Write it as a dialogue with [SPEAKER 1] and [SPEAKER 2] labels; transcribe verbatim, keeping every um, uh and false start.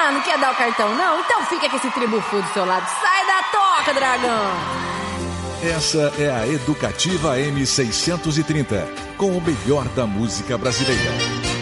[SPEAKER 1] Ah, não quer dar o cartão não? Então fica com esse tribufu do seu lado. Sai da toca, dragão!
[SPEAKER 2] Essa é a Educativa M seiscentos e trinta, com o melhor da música brasileira.